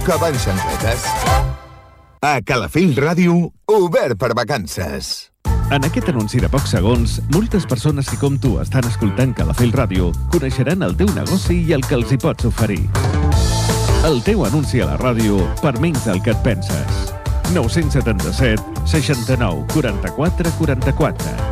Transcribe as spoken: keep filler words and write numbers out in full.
que van xancletes. A Calafell Ràdio, obert per vacances. En aquest anunci de pocs segons, moltes persones que com tu estan escoltant Calafell Ràdio coneixeran el teu negoci i el que els hi pots oferir. El teu anunci a la ràdio per menys del que et penses. nou set set, seixanta-nou, quaranta-quatre, quaranta-quatre.